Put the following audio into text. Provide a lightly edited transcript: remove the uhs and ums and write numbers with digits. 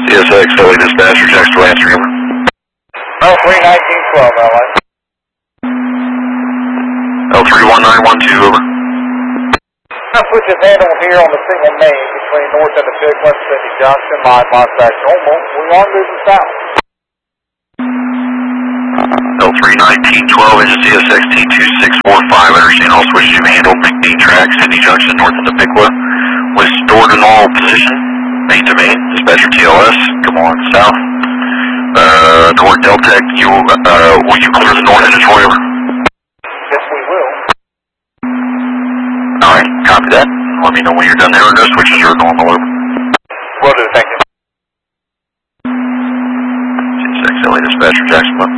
CSX, LA Dispatcher, Jacksonville answering over. Oh, 31912, LA. L31912, over. I'll put this head on here on the single main between north and the Pickla and Cindy Junction, line mark back normal. We are moving south. L31912, engine CSX T2645, understand all switches you handle, McD track, Cindy Junction, north of the Pickla, with stored in all position, main to main, dispatcher TLS, come on, south. North Delta, will you clear the north end of Troy, over? Yes, we will. Alright, copy that. Let me know when you're done there, no switches are normal, over. Will do, thank you. CSX, LA Dispatcher, Jacksonville.